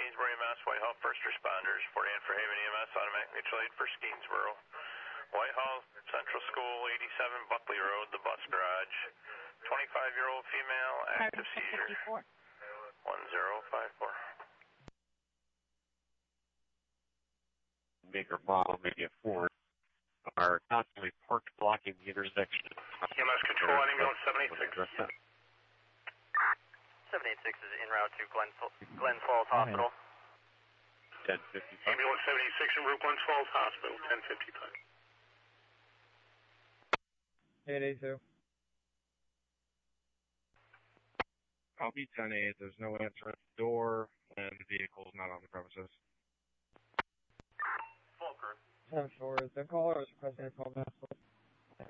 Skeensboro EMS, Whitehall first responders, 40 and for Haven EMS, automatic mutual aid for Skeensboro. Whitehall Central School, 87 Buckley Road, the bus garage. 25-year-old female, active seizure. 1054. Maker file, maybe a Ford, are constantly parked blocking the intersection. EMS control on ambulance 786. 786 is en route to Glens Falls Hospital. 1055. Ambulance 786 en route Glens Falls Hospital, 1055. 882. Copy 10-8. There's no answer at the door, and the vehicle is not on the premises. Full crew. 10-4. The caller was requesting a call back. 055.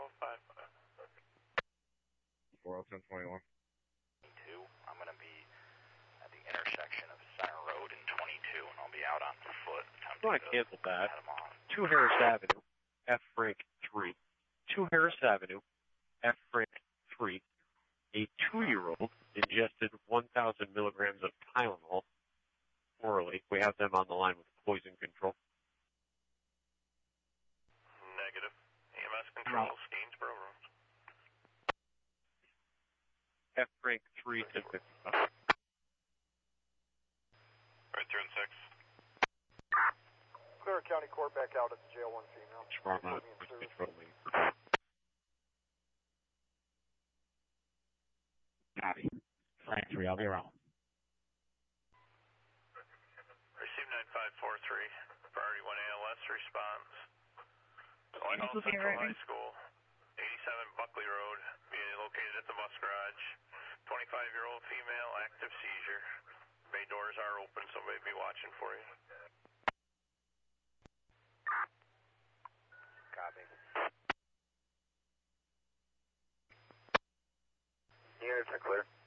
401021. I'm going to be at the intersection of Center Road and 22, and I'll be out on foot. I want to cancel that. 2 Harris Avenue, F rank 3. 2 Harris Avenue, F rank 3. A 2-year-old ingested 1,000 milligrams of Tylenol orally. We have them on the line with poison control. Negative. EMS control, Skeensboro rooms. F rank 3 to 55. Right through in 6. Clear County Court back out at the jail, 1 female. Trauma, controlling. Copy. Frank 3, I'll be around. Receive 9543. Priority 1 ALS response. Whitehall This will be Central right. High School, 87 Buckley Road, located at the bus garage. 25-year-old female, active seizure. Bay doors are open, somebody be watching for you. Copy. Units are clear.